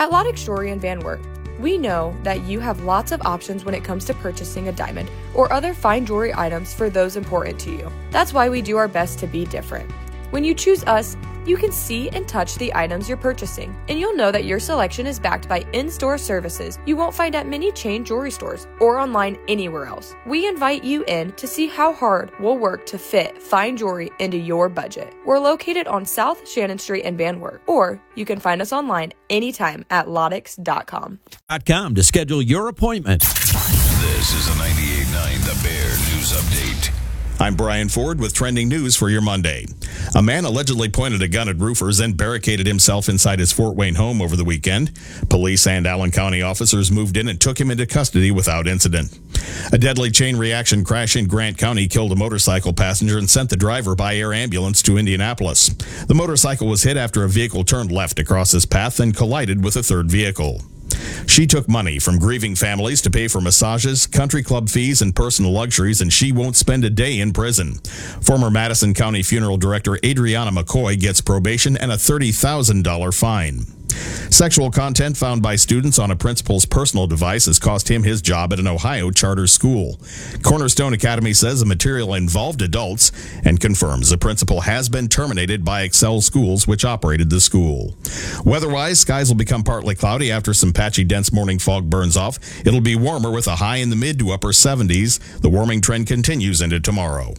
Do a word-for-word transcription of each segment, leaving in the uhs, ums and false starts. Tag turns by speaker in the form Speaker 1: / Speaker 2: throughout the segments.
Speaker 1: At Lodex Jewelry in Van Wert, we know that you have lots of options when it comes to purchasing a diamond or other fine jewelry items for those important to you. That's why we do our best to be different. When you choose us, you can see and touch the items you're purchasing, and you'll know that your selection is backed by in-store services you won't find at many chain jewelry stores or online anywhere else. We invite you in to see how hard we'll work to fit fine jewelry into your budget. We're located on South Shannon Street in Van Wert, or you can find us online anytime at lodex dot com.
Speaker 2: .com to schedule your appointment.
Speaker 3: This is a ninety-eight point nine The Bear News Update.
Speaker 4: I'm Brian Ford with trending news for your Monday. A man allegedly pointed a gun at roofers and barricaded himself inside his Fort Wayne home over the weekend. Police and Allen County officers moved in and took him into custody without incident. A deadly chain reaction crash in Grant County killed a motorcycle passenger and sent the driver by air ambulance to Indianapolis. The motorcycle was hit after a vehicle turned left across his path and collided with a third vehicle. She took money from grieving families to pay for massages, country club fees, and personal luxuries, and she won't spend a day in prison. Former Madison County Funeral Director Adriana McCoy gets probation and a thirty thousand dollars fine. Sexual content found by students on a principal's personal device has cost him his job at an Ohio charter school. Cornerstone Academy says the material involved adults and confirms the principal has been terminated by Excel Schools, which operated the school. Weather-wise, skies will become partly cloudy after some patchy dense morning fog burns off. It'll be warmer with a high in the mid to upper seventies. The warming trend continues into tomorrow.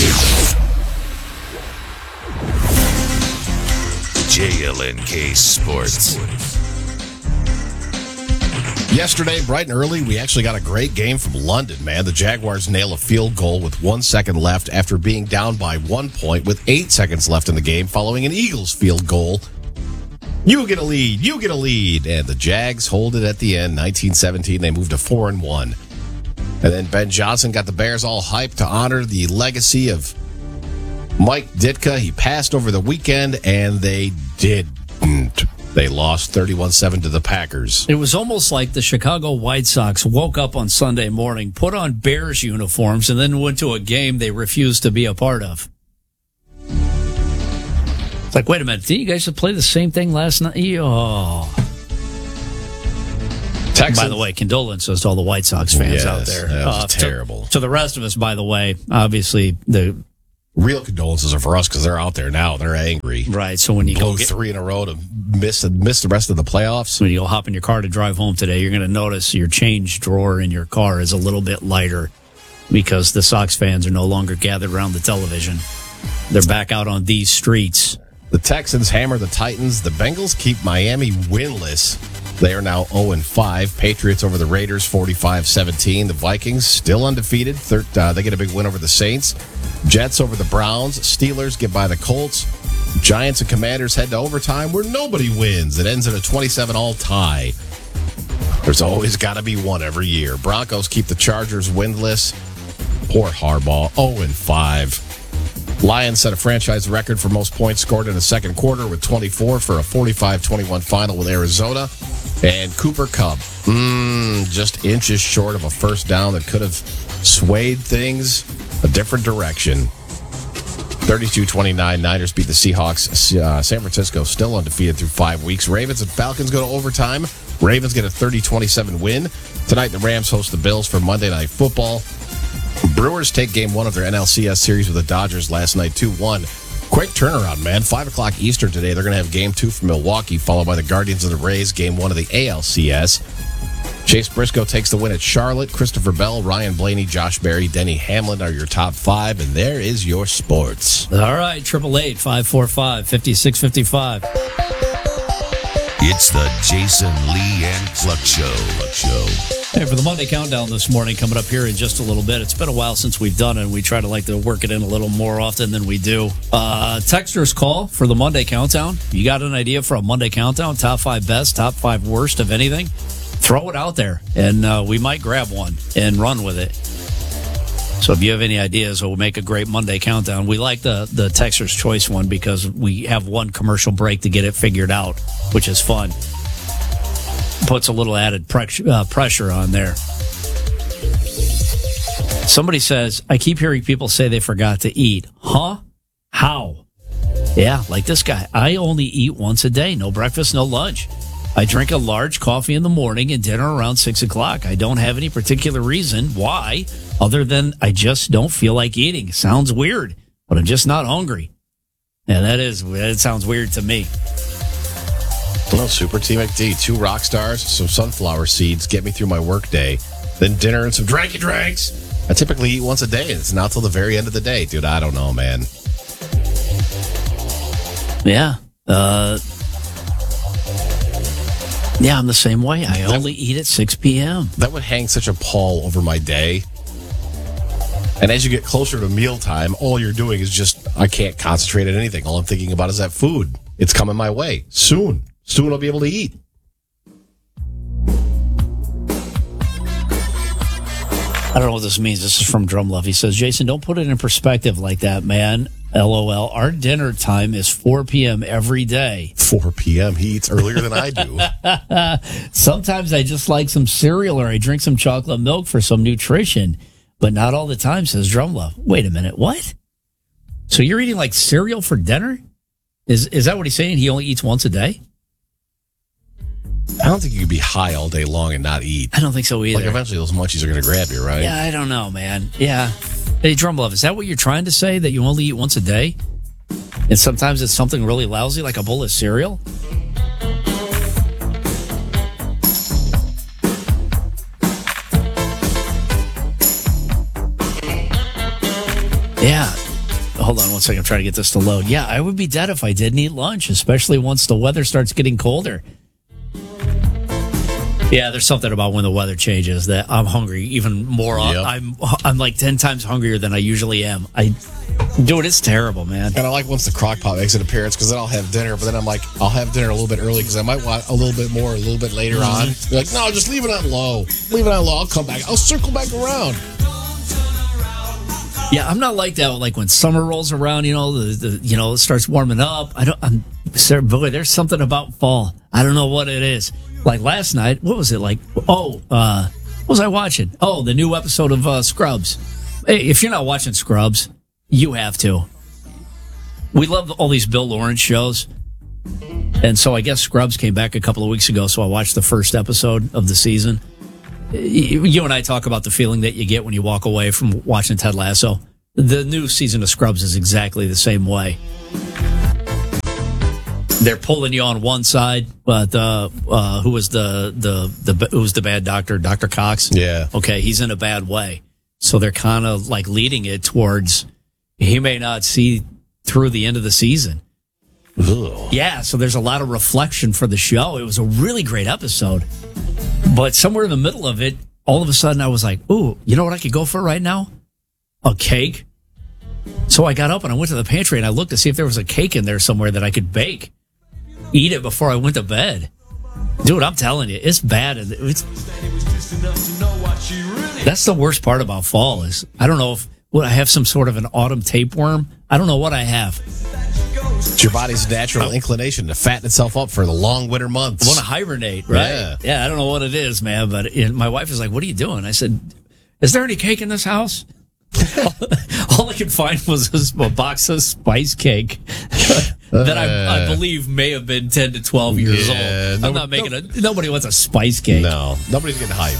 Speaker 3: J L N K Sports.
Speaker 5: Yesterday, bright and early, we actually got a great game from London, man. The Jaguars nail a field goal with one second left after being down by one point with eight seconds left in the game following an Eagles field goal. You get a lead, you get a lead. And the Jags hold it at the end, nineteen seventeen. They moved to four and one. And then Ben Johnson got the Bears all hyped to honor the legacy of Mike Ditka. He passed over the weekend, and they didn't. They lost thirty-one seven to the Packers.
Speaker 6: It was almost like the Chicago White Sox woke up on Sunday morning, put on Bears uniforms, and then went to a game they refused to be a part of. It's like, wait a minute, didn't you guys play the same thing last night? Oh. Texans. By the way, condolences to all the White Sox fans
Speaker 5: yes,
Speaker 6: out there.
Speaker 5: That was
Speaker 6: uh,
Speaker 5: terrible.
Speaker 6: To, to the rest of us, by the way, obviously, the
Speaker 5: real condolences are for us because they're out there now. They're angry.
Speaker 6: Right. So when you
Speaker 5: Blew
Speaker 6: go get
Speaker 5: three in a row to miss, miss the rest of the playoffs.
Speaker 6: When you go hop in your car to drive home today, you're going to notice your change drawer in your car is a little bit lighter because the Sox fans are no longer gathered around the television. They're back out on these streets.
Speaker 5: The Texans hammer the Titans. The Bengals keep Miami winless. They are now oh and five. Patriots over the Raiders, forty-five seventeen. The Vikings still undefeated. Third, uh, they get a big win over the Saints. Jets over the Browns. Steelers get by the Colts. Giants and Commanders head to overtime where nobody wins. It ends in a twenty-seven all tie. There's always got to be one every year. Broncos keep the Chargers winless. Poor Harbaugh, oh and five. Lions set a franchise record for most points scored in the second quarter with twenty-four for a forty-five twenty-one final with Arizona. And Cooper Kupp, mm, just inches short of a first down that could have swayed things a different direction. thirty-two twenty-nine, Niners beat the Seahawks. Uh, San Francisco still undefeated through five weeks. Ravens and Falcons go to overtime. Ravens get a thirty twenty-seven win. Tonight, the Rams host the Bills for Monday Night Football. Brewers take game one of their N L C S series with the Dodgers last night, two one. Quick turnaround, man. five o'clock Eastern today. They're going to have game two from Milwaukee, followed by the Guardians of the Rays, game one of the A L C S. Chase Briscoe takes the win at Charlotte. Christopher Bell, Ryan Blaney, Josh Berry, Denny Hamlin are your top five, and there is your sports.
Speaker 6: All right, triple eight five four five five six five five.
Speaker 3: It's the Jason Lee and Cluck Show. Cluck Show.
Speaker 6: Hey, for the Monday Countdown this morning, coming up here in just a little bit. It's been a while since we've done it, and we try to like to work it in a little more often than we do. Uh, texters call for the Monday Countdown. You got an idea for a Monday Countdown? Top five best, top five worst of anything? Throw it out there, and uh, we might grab one and run with it. So if you have any ideas, we'll make a great Monday Countdown. We like the, the Texter's Choice one because we have one commercial break to get it figured out, which is fun. Puts a little added pre- uh, pressure on there. Somebody says, I keep hearing people say they forgot to eat. Huh? How? Yeah, like this guy. I only eat once a day. No breakfast, no lunch. I drink a large coffee in the morning and dinner around six o'clock. I don't have any particular reason why, other than I just don't feel like eating. Sounds weird, but I'm just not hungry. Yeah, that is, that sounds weird to me.
Speaker 5: Well, Super T McD, two rock stars, some sunflower seeds, get me through my work day. Then dinner and some drinky drinks. I typically eat once a day, and it's not till the very end of the day. Dude, I don't know, man.
Speaker 6: Yeah. Uh, yeah, I'm the same way. I only eat at six p.m.
Speaker 5: That would hang such a pall over my day. And as you get closer to mealtime, all you're doing is just, I can't concentrate on anything. All I'm thinking about is that food. It's coming my way. Soon. Soon I'll be able to eat.
Speaker 6: I don't know what this means. This is from Drum Love. He says, Jason, don't put it in perspective like that, man. LOL. Our dinner time is four p.m. every day.
Speaker 5: four p.m. He eats earlier than I do.
Speaker 6: Sometimes I just like some cereal or I drink some chocolate milk for some nutrition, but not all the time, says Drum Love. Wait a minute. What? So you're eating like cereal for dinner? Is is that what he's saying? He only eats once a day?
Speaker 5: I don't think you could be high all day long and not eat.
Speaker 6: I don't think so either.
Speaker 5: Like, eventually those munchies are going to grab you, right?
Speaker 6: Yeah, I don't know, man. Yeah. Hey, Drum Love, is that what you're trying to say, that you only eat once a day? And sometimes it's something really lousy, like a bowl of cereal? Yeah. Hold on one second. I'm trying to get this to load. Yeah, I would be dead if I didn't eat lunch, especially once the weather starts getting colder. Yeah, there's something about when the weather changes that I'm hungry even more.
Speaker 5: Yep.
Speaker 6: I'm I'm like ten times hungrier than I usually am. I, dude, it's terrible, man.
Speaker 5: And I like once the crock pot makes an appearance because then I'll have dinner. But then I'm like, I'll have dinner a little bit early because I might want a little bit more a little bit later
Speaker 6: Mm-hmm.
Speaker 5: on. You're like, no, just leave it on low. Leave it on low. I'll come back. I'll circle back around.
Speaker 6: Yeah, I'm not like that. Like when summer rolls around, you know, the, the you know it starts warming up. I don't. I'm sir, boy. There's something about fall. I don't know what it is. Like last night, what was it like? Oh, uh, what was I watching? Oh, the new episode of uh, Scrubs. Hey, if you're not watching Scrubs, you have to. We love all these Bill Lawrence shows. And so I guess Scrubs came back a couple of weeks ago, so I watched the first episode of the season. You and I talk about the feeling that you get when you walk away from watching Ted Lasso. The new season of Scrubs is exactly the same way. They're pulling you on one side, but uh, uh, who was the the the who was the bad doctor? Doctor Cox.
Speaker 5: Yeah.
Speaker 6: Okay, he's in a bad way, so they're kind of like leading it towards he may not see through the end of the season.
Speaker 5: Ugh.
Speaker 6: Yeah, so there's a lot of reflection for the show. It was a really great episode, but somewhere in the middle of it, all of a sudden I was like, "Ooh, you know what I could go for right now? A cake." So I got up and I went to the pantry and I looked to see if there was a cake in there somewhere that I could bake. Eat it before I went to bed. Dude, I'm telling you, it's bad. It's, that's the worst part about fall is I don't know if what I have some sort of an autumn tapeworm. I don't know what I have.
Speaker 5: It's your body's natural inclination to fatten itself up for the long winter months.
Speaker 6: I want to hibernate, right? Yeah. yeah, I don't know what it is, man, but it, my wife is like, what are you doing? I said, is there any cake in this house? All I could find was a box of spice cake that I, I believe may have been ten to twelve years
Speaker 5: Yeah,
Speaker 6: old.
Speaker 5: no-
Speaker 6: I'm not making
Speaker 5: no-
Speaker 6: a. Nobody wants a spice cake.
Speaker 5: No, nobody's getting hyped.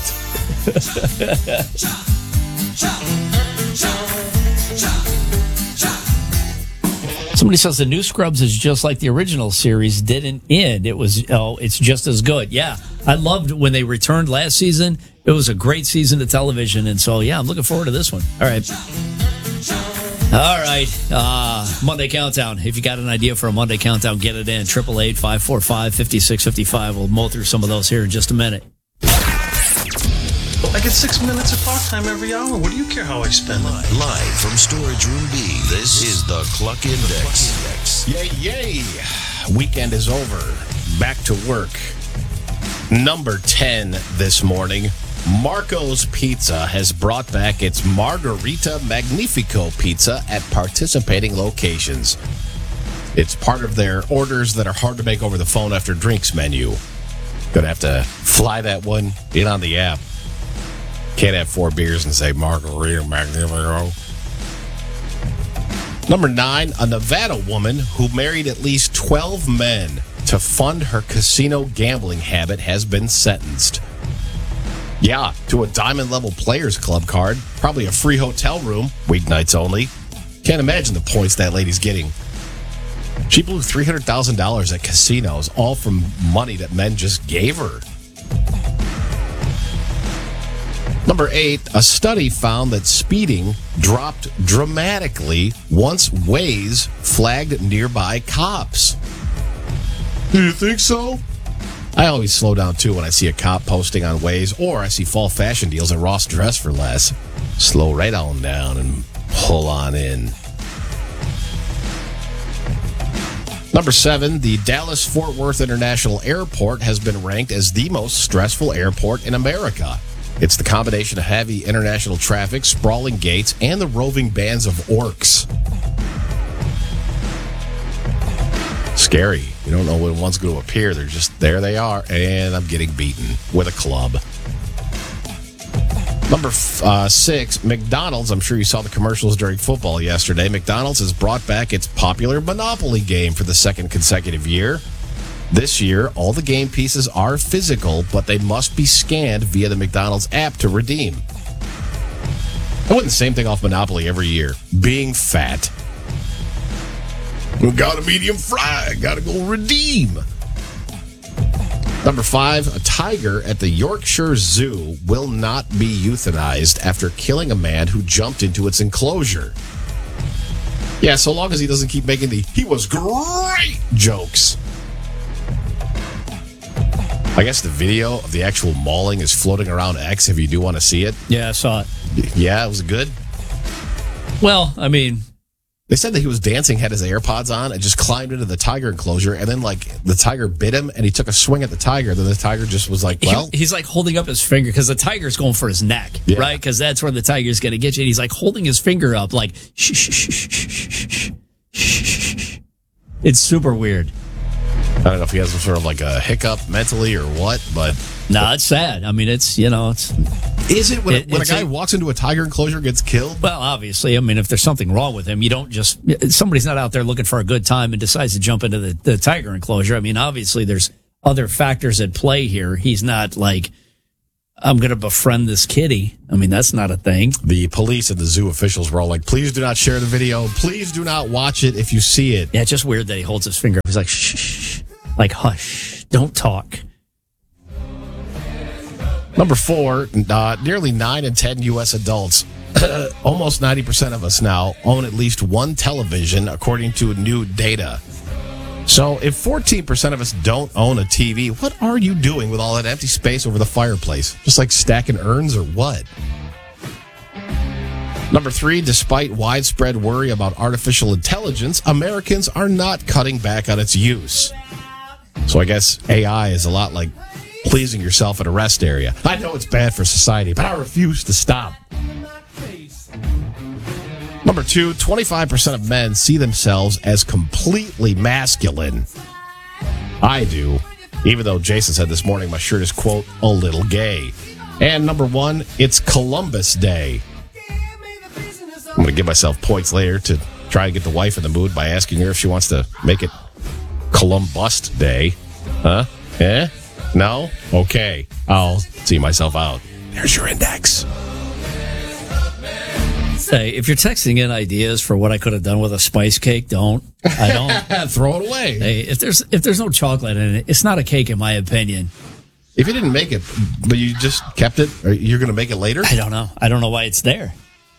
Speaker 6: Somebody says the new Scrubs is just like the original series didn't end. It was, oh, it's just as good. Yeah, I loved when they returned last season. It was a great season of television, and so yeah, I'm looking forward to this one. All right. All right, uh, Monday Countdown. If you got an idea for a Monday Countdown, get it in. eight eight eight, five four five, five six five five. We'll mow through some of those here in just a minute.
Speaker 7: I get six minutes of talk time every hour. What do you care how I spend it?
Speaker 3: Live from Storage Room B, this is the Cluck Index.
Speaker 5: Yay, yay. Weekend is over. Back to work. Number ten this morning. Marco's Pizza has brought back its Margarita Magnifico pizza at participating locations. It's part of their orders that are hard to make over the phone after drinks menu. Gonna have to fly that one in on the app. Can't have four beers and say Margarita Magnifico. Number nine, a Nevada woman who married at least twelve men to fund her casino gambling habit has been sentenced. Yeah, to a Diamond Level Players Club card, probably a free hotel room, weeknights only. Can't imagine the points that lady's getting. She blew three hundred thousand dollars at casinos, all from money that men just gave her. Number eight, a study found that speeding dropped dramatically once Waze flagged nearby cops. Do you think so? I always slow down, too, when I see a cop posting on Waze, or I see fall fashion deals at Ross Dress for Less. Slow right on down and pull on in. Number seven, the Dallas-Fort Worth International Airport has been ranked as the most stressful airport in America. It's the combination of heavy international traffic, sprawling gates, and the roving bands of orcs. Scary. You don't know when one's going to appear. They're just, there they are, and I'm getting beaten with a club. Number uh, six, McDonald's. I'm sure you saw the commercials during football yesterday. McDonald's has brought back its popular Monopoly game for the second consecutive year. This year, all the game pieces are physical, but they must be scanned via the McDonald's app to redeem. I win the same thing off Monopoly every year. Being fat. We got a medium fry. Got to go redeem. Number five, a tiger at the Yorkshire Zoo will not be euthanized after killing a man who jumped into its enclosure. Yeah, so long as he doesn't keep making the "he was great" jokes. I guess the video of the actual mauling is floating around X if you do want to see it.
Speaker 6: Yeah, I saw it.
Speaker 5: Yeah, it was good.
Speaker 6: Well, I mean,
Speaker 5: they said that he was dancing, had his AirPods on, and just climbed into the tiger enclosure. And then, like, the tiger bit him, and he took a swing at the tiger. Then the tiger just was like, well.
Speaker 6: He, he's like holding up his finger because the tiger's going for his neck,
Speaker 5: yeah.
Speaker 6: right? Because that's where the tiger's going to get you. And he's like holding his finger up, like, shh, shh, shh, shh, shh, shh, shh. It's super weird.
Speaker 5: I don't know if he has some sort of like a hiccup mentally or what, but
Speaker 6: no, nah, it's sad. I mean, it's, you know, it's.
Speaker 5: Is it when,
Speaker 6: it,
Speaker 5: when a guy a, walks into a tiger enclosure and gets killed?
Speaker 6: Well, obviously. I mean, if there's something wrong with him, you don't just, somebody's not out there looking for a good time and decides to jump into the, the tiger enclosure. I mean, obviously there's other factors at play here. He's not like, I'm going to befriend this kitty. I mean, that's not a thing.
Speaker 5: The police and the zoo officials were all like, please do not share the video. Please do not watch it if you see it.
Speaker 6: Yeah, it's just weird that he holds his finger up. He's like, shh, shh, like, hush, don't talk.
Speaker 5: Number four, uh, nearly nine in ten U S adults, almost ninety percent of us now, own at least one television, according to new data. So if fourteen percent of us don't own a T V, what are you doing with all that empty space over the fireplace? Just like stacking urns or what? Number three, despite widespread worry about artificial intelligence, Americans are not cutting back on its use. So I guess A I is a lot like pleasing yourself at a rest area. I know it's bad for society, but I refuse to stop. Number two, twenty-five percent of men see themselves as completely masculine. I do, even though Jason said this morning my shirt is, quote, a little gay. And number one, it's Columbus Day. I'm going to give myself points later to try to get the wife in the mood by asking her if she wants to make it Columbus Day. Huh? Eh? No? Okay. I'll see myself out. There's your index.
Speaker 6: Hey, if you're texting in ideas for what I could have done with a spice cake, don't. I don't.
Speaker 5: Throw it away.
Speaker 6: Hey, if there's if there's no chocolate in it, it's not a cake in my opinion.
Speaker 5: If you didn't make it, but you just kept it, or you're going to make it later?
Speaker 6: I don't know. I don't know why it's there.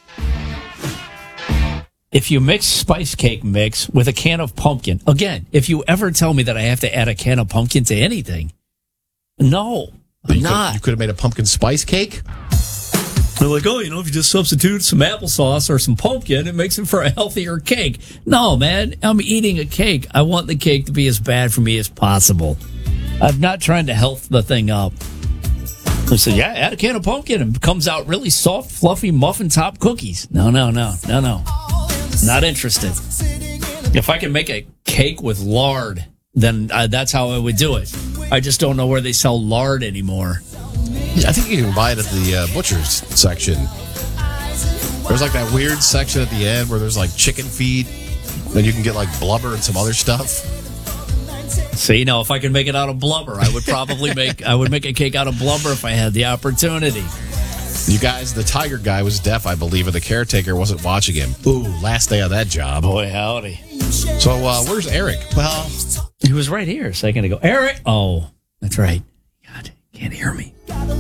Speaker 6: If you mix spice cake mix with a can of pumpkin, again, if you ever tell me that I have to add a can of pumpkin to anything, no, I'm
Speaker 5: you
Speaker 6: not.
Speaker 5: Could, you could have made a pumpkin spice cake?
Speaker 6: They're like, oh, you know, if you just substitute some applesauce or some pumpkin, it makes it for a healthier cake. No, man, I'm eating a cake. I want the cake to be as bad for me as possible. I'm not trying to health the thing up. I said, yeah, add a can of pumpkin and it comes out really soft, fluffy muffin top cookies. No, no, no, no, no. Not interested. If I can make a cake with lard, then uh, that's how I would do it. I just don't know where they sell lard anymore.
Speaker 5: I think you can buy it at the uh, butcher's section. There's like that weird section at the end where there's like chicken feet, and you can get like blubber and some other stuff.
Speaker 6: See, now if I could make it out of blubber, I would probably make I would make a cake out of blubber if I had the opportunity.
Speaker 5: You guys, the Tiger guy was deaf, I believe, and the caretaker wasn't watching him. Ooh, last day of that job.
Speaker 6: Boy, howdy.
Speaker 5: So, uh, where's Eric? Well,
Speaker 6: he was right here a second ago. Eric! Oh, that's right. God, can't hear me.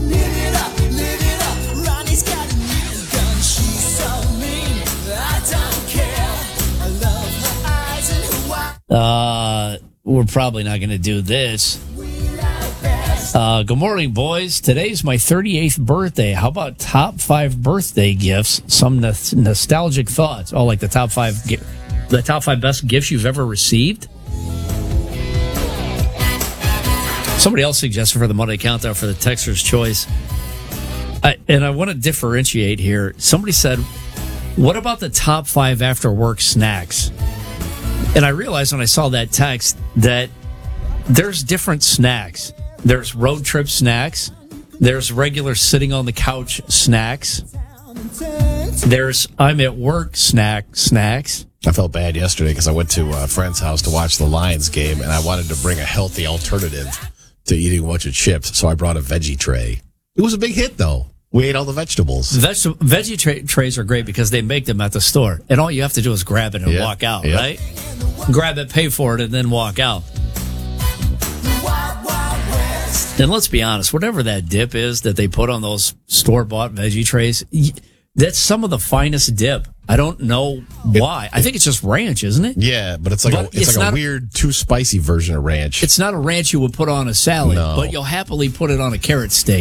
Speaker 6: Uh, we're probably not going to do this. Uh, good morning, boys. Today's my thirty-eighth birthday. How about top five birthday gifts? Some no- nostalgic thoughts. Oh, like the top five, gi- the top five best gifts you've ever received. Somebody else suggested for the Monday Countdown for the Texter's Choice. I, and I want to differentiate here. Somebody said, what about the top five after work snacks? And I realized when I saw that text that there's different snacks. There's road trip snacks. There's regular sitting on the couch snacks. There's I'm at work snack snacks.
Speaker 5: I felt bad yesterday because I went to a friend's house to watch the Lions game, and I wanted to bring a healthy alternative to eating a bunch of chips, so I brought a veggie tray. It was a big hit, though. We ate all the vegetables.
Speaker 6: Veg- veggie tra- trays are great because they make them at the store, and all you have to do is grab it and
Speaker 5: yep.
Speaker 6: walk out,
Speaker 5: yep.
Speaker 6: right? Grab it, pay for it, and then walk out. And let's be honest, whatever that dip is that they put on those store-bought veggie trays, that's some of the finest dip. I don't know why. I think it's just ranch, isn't it?
Speaker 5: Yeah, but it's like
Speaker 6: but
Speaker 5: a, it's,
Speaker 6: it's
Speaker 5: like a
Speaker 6: not,
Speaker 5: weird, too spicy version of ranch.
Speaker 6: It's not a ranch you would put on a salad,
Speaker 5: no.
Speaker 6: but you'll happily put it on a carrot steak.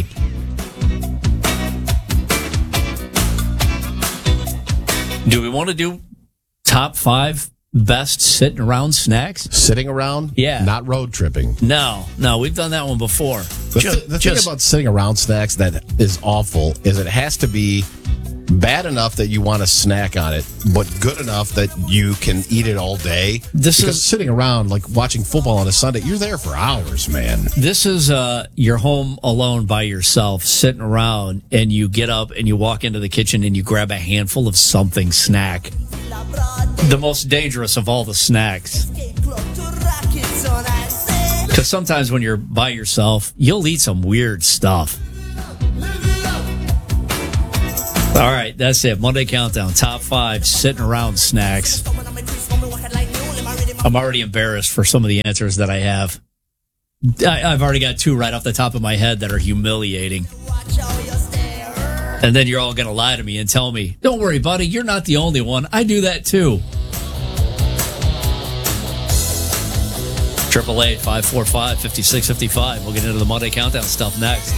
Speaker 6: Do we want to do top five best sitting around snacks?
Speaker 5: Sitting around?
Speaker 6: Yeah.
Speaker 5: Not road tripping.
Speaker 6: No, no, we've done that one before.
Speaker 5: The,
Speaker 6: just,
Speaker 5: th- the
Speaker 6: just,
Speaker 5: thing about sitting around snacks that is awful is it has to be bad enough that you want to snack on it, but good enough that you can eat it all day.
Speaker 6: This
Speaker 5: because
Speaker 6: is
Speaker 5: sitting around like watching football on a Sunday, you're there for hours, man.
Speaker 6: This is uh, you're home alone by yourself, sitting around, and you get up and you walk into the kitchen and you grab a handful of something snack. The most dangerous of all the snacks. Because sometimes when you're by yourself, you'll eat some weird stuff. All right, that's it. Monday Countdown, top five sitting around snacks. I'm already embarrassed for some of the answers that I have. I, I've already got two right off the top of my head that are humiliating. And then you're all going to lie to me and tell me, don't worry, buddy, you're not the only one. I do that too. Triple eight five four five fifty six fifty five. We'll get into the Monday Countdown stuff next.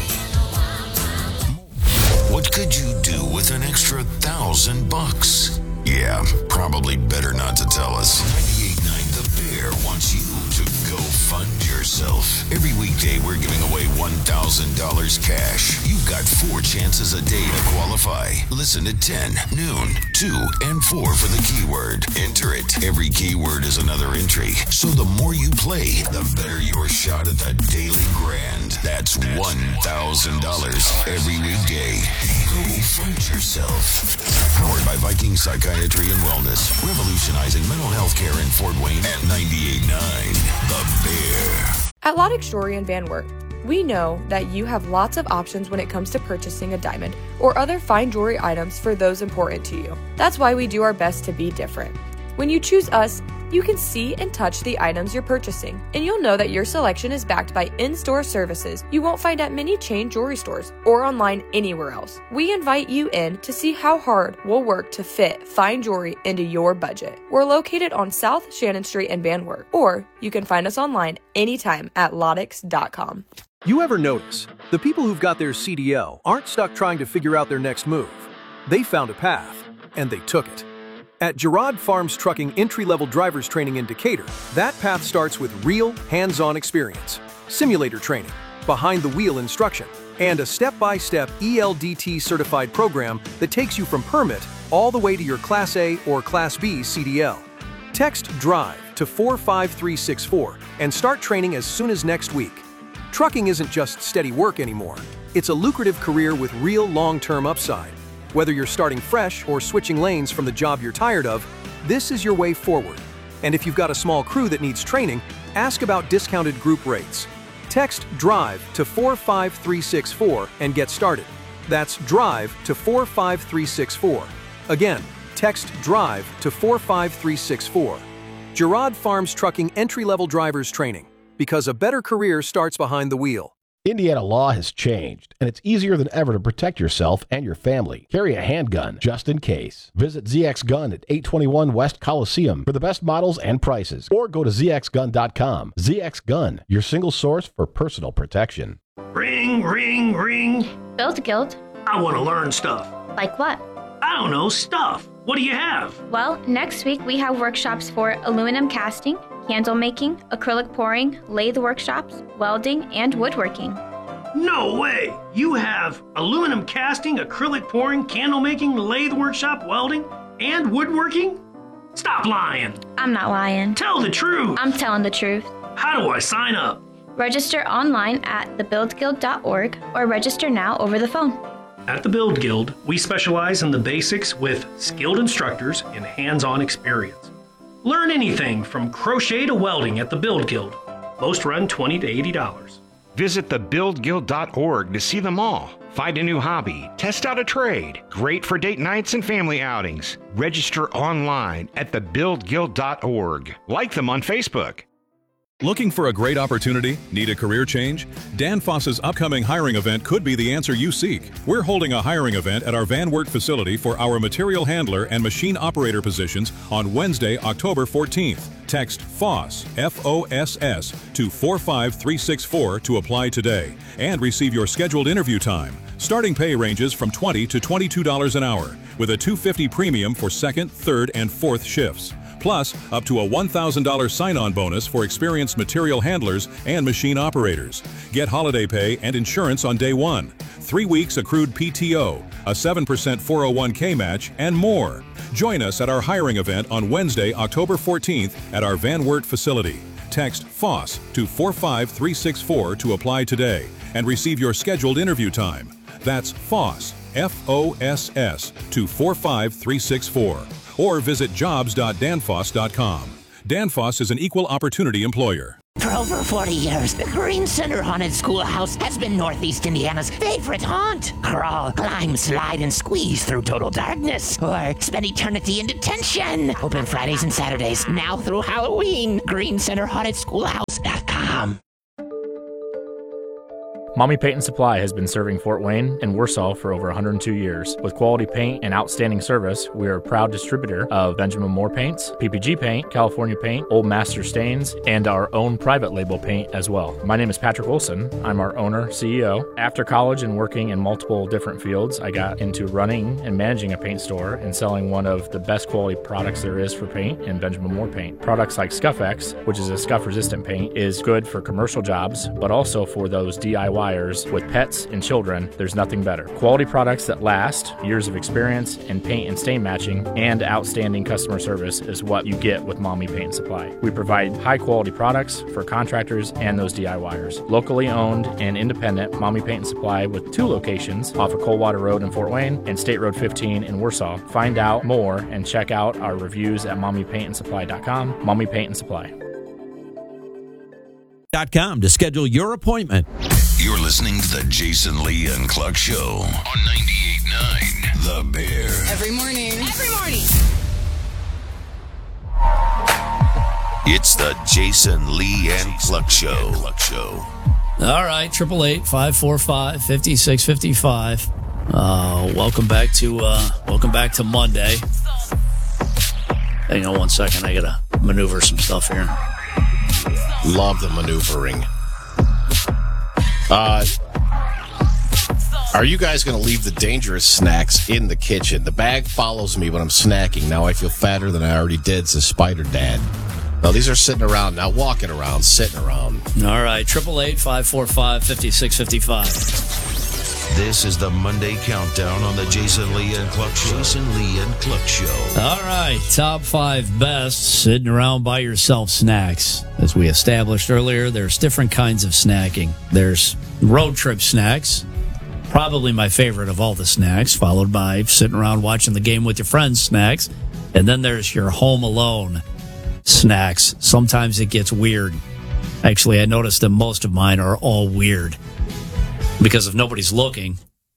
Speaker 3: What could you do with an extra thousand bucks? Yeah, probably better not to tell us. ninety-eight point nine The Bear wants you to go fund yourself. Every weekday, we're giving away one thousand dollars cash. You've got four chances a day to qualify. Listen at ten, noon, two, and four for the keyword. Enter it. Every keyword is another entry. So the more you play, the better your shot at the daily grand. That's one thousand dollars every weekday. Go fund yourself. Powered by Viking Psychiatry and Wellness. Revolutionizing mental health care in Fort Wayne at ninety-eight point nine The Bear.
Speaker 1: At Lodex Jewelry and Van Wert, we know that you have lots of options when it comes to purchasing a diamond or other fine jewelry items for those important to you. That's why we do our best to be different. When you choose us, you can see and touch the items you're purchasing, and you'll know that your selection is backed by in-store services you won't find at many chain jewelry stores or online anywhere else. We invite you in to see how hard we'll work to fit fine jewelry into your budget. We're located on South Shannon Street in Van Wert, or you can find us online anytime at lodex dot com.
Speaker 8: You ever notice the people who've got their C D L aren't stuck trying to figure out their next move? They found a path, and they took it. At Gerard Farms Trucking entry-level driver's training in Decatur, that path starts with real, hands-on experience, simulator training, behind-the-wheel instruction, and a step-by-step E L D T certified program that takes you from permit all the way to your Class A or Class B C D L. Text DRIVE to four five three six four and start training as soon as next week. Trucking isn't just steady work anymore. It's a lucrative career with real long-term upside. Whether you're starting fresh or switching lanes from the job you're tired of, this is your way forward. And if you've got a small crew that needs training, Ask about discounted group rates. Text DRIVE to four five three six four and get started. That's DRIVE to four five three six four. Again, text DRIVE to four five three six four. Girard Farms Trucking Entry-Level Drivers Training, because a better career starts behind the wheel.
Speaker 5: Indiana law has changed, and it's easier than ever to protect yourself and your family. Carry a handgun, just in case. Visit Z X Gun at eight twenty-one West Coliseum for the best models and prices, or go to Z X gun dot com. Z X Gun, your single source for personal protection.
Speaker 9: Ring, ring, ring.
Speaker 10: Build Guild.
Speaker 9: I want to learn stuff.
Speaker 10: Like what?
Speaker 9: I don't know, stuff. What do you have?
Speaker 10: Well, next week we have workshops for aluminum casting, candle making, acrylic pouring, lathe workshops, welding, and woodworking.
Speaker 9: No way! You have aluminum casting, acrylic pouring, candle making, lathe workshop, welding, and woodworking? Stop lying!
Speaker 10: I'm not lying.
Speaker 9: Tell the truth!
Speaker 10: I'm telling the truth.
Speaker 9: How do I sign up?
Speaker 10: Register online at the build guild dot org or register now over the phone.
Speaker 9: At the Build Guild, we specialize in the basics with skilled instructors and hands-on experience. Learn anything from crochet to welding at the Build Guild. Most run twenty to eighty dollars.
Speaker 11: Visit the build guild dot org to see them all. Find a new hobby, test out a trade. Great for date nights and family outings. Register online at the build guild dot org. Like them on Facebook.
Speaker 12: Looking for a great opportunity? Need a career change? Danfoss's upcoming hiring event could be the answer you seek. We're holding a hiring event at our Van Wert facility for our material handler and machine operator positions on Wednesday, October fourteenth. Text FOSS, F O S S, to four five three six four to apply today and receive your scheduled interview time. Starting pay ranges from twenty dollars to twenty-two dollars an hour, with a two hundred fifty dollars premium for second, third, and fourth shifts. Plus, up to a one thousand dollars sign-on bonus for experienced material handlers and machine operators. Get holiday pay and insurance on day one, three weeks accrued P T O, a seven percent four oh one K match, and more. Join us at our hiring event on Wednesday, October fourteenth at our Van Wert facility. Text FOSS to four five three six four to apply today and receive your scheduled interview time. That's FOSS, F O S S, to four five three six four. Or visit jobs dot danfoss dot com. Danfoss is an equal opportunity employer.
Speaker 13: For over forty years, the Green Center Haunted Schoolhouse has been Northeast Indiana's favorite haunt. Crawl, climb, slide, and squeeze through total darkness. Or spend eternity in detention. Open Fridays and Saturdays, now through Halloween. green center haunted schoolhouse dot com.
Speaker 14: Mommy Paint and Supply has been serving Fort Wayne and Warsaw for over one hundred two years. With quality paint and outstanding service, we are a proud distributor of Benjamin Moore paints, P P G paint, California paint, Old Master stains, and our own private label paint as well. My name is Patrick Wilson. I'm our owner, C E O. After college and working in multiple different fields, I got into running and managing a paint store and selling one of the best quality products there is for paint in Benjamin Moore paint. Products like Scuff-X, which is a scuff-resistant paint, is good for commercial jobs, but also for those D I Y with pets and children. There's nothing better. Quality products that last, years of experience in paint and stain matching, and outstanding customer service is what you get with Mommy Paint and Supply. We provide high quality products for contractors and those DIYers. Locally owned and independent, Mommy Paint and Supply with two locations off of Coldwater Road in Fort Wayne and State Road fifteen in Warsaw. Find out more and check out our reviews at mommy paint and supply dot com. Mommy Paint and Supply.
Speaker 2: Dot com to schedule your appointment.
Speaker 3: You're listening to the Jason Lee and Cluck Show on ninety-eight point nine The Bear.
Speaker 15: Every morning. Every morning.
Speaker 3: It's the Jason Lee and Cluck Show. Cluck Show.
Speaker 6: All right, triple eight five four five fifty six fifty five. Uh, welcome back to uh, welcome back to Monday. Hang on one second, I gotta maneuver some stuff here.
Speaker 5: Love the maneuvering. Uh, are you guys going to leave the dangerous snacks in the kitchen? The bag follows me when I'm snacking. Now I feel fatter than I already did, says Spider Dad. No, these are sitting around, not walking around, sitting around.
Speaker 6: All right, triple eight five four five fifty six fifty five.
Speaker 3: This is the Monday Countdown on the Jason Lee and Cluck Show. Jason Lee and Cluck Show.
Speaker 6: All right, top five best sitting around by yourself snacks. As we established earlier, there's different kinds of snacking. There's road trip snacks, probably my favorite of all the snacks, followed by sitting around watching the game with your friends snacks. And then there's your home alone snacks. Sometimes it gets weird. Actually, I noticed that most of mine are all weird. Because if nobody's looking,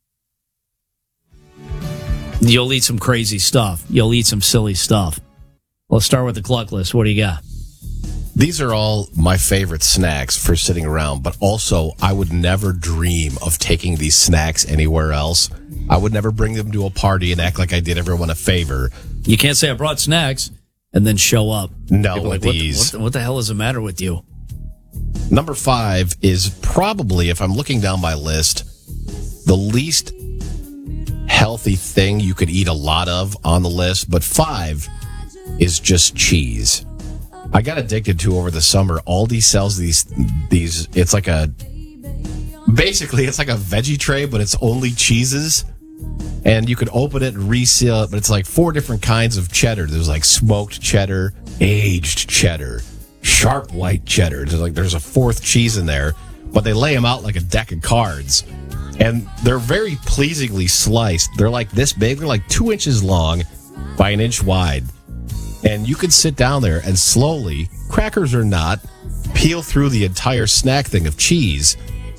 Speaker 6: you'll eat some crazy stuff. You'll eat some silly stuff. Let's start with the cluck list. What do you got?
Speaker 5: These are all my favorite snacks for sitting around, but also I would never dream of taking these snacks anywhere else. I would never bring them to a party and act like I did everyone a favor.
Speaker 6: You can't say I brought snacks and then show up.
Speaker 5: No,
Speaker 6: People
Speaker 5: with
Speaker 6: like,
Speaker 5: these.
Speaker 6: What the, what, the, what the hell is the matter with you?
Speaker 5: Number five is probably, if I'm looking down my list, the least healthy thing you could eat a lot of on the list, but five is just cheese. I got addicted to over the summer. Aldi sells these, these, it's like a, basically it's like a veggie tray, but it's only cheeses. And you could open it and reseal it, but it's like four different kinds of cheddar. There's like smoked cheddar, aged cheddar, sharp white cheddar. There's like, there's a fourth cheese in there, but they lay them out like a deck of cards. And they're very pleasingly sliced. They're like this big. They're like two inches long by an inch wide. And you could sit down there and slowly, crackers or not, peel through the entire snack thing of cheese.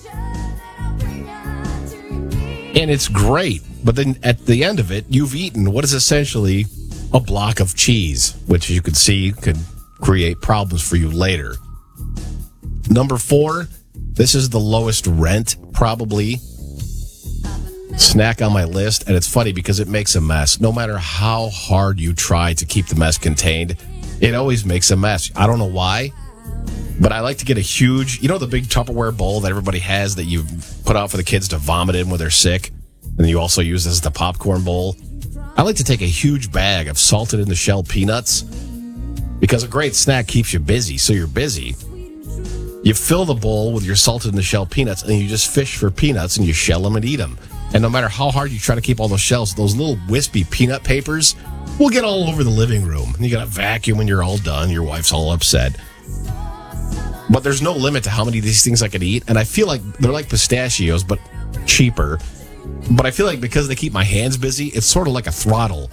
Speaker 5: And it's great. But then at the end of it, you've eaten what is essentially a block of cheese, which you can see could create problems for you later. Number four, this is the lowest rent, probably, snack on my list. And it's funny because it makes a mess. No matter how hard you try to keep the mess contained, it always makes a mess. I don't know why, but I like to get a huge, you know, the big Tupperware bowl that everybody has that you put out for the kids to vomit in when they're sick, and you also use this as the popcorn bowl. I like to take a huge bag of salted in the shell peanuts because a great snack keeps you busy. So you're busy. You fill the bowl with your salted in the shell peanuts, and you just fish for peanuts and you shell them and eat them. And no matter how hard you try to keep all those shells, those little wispy peanut papers will get all over the living room. And you got to vacuum when you're all done. Your wife's all upset. But there's no limit to how many of these things I can eat. And I feel like they're like pistachios, but cheaper. But I feel like because they keep my hands busy, it's sort of like a throttle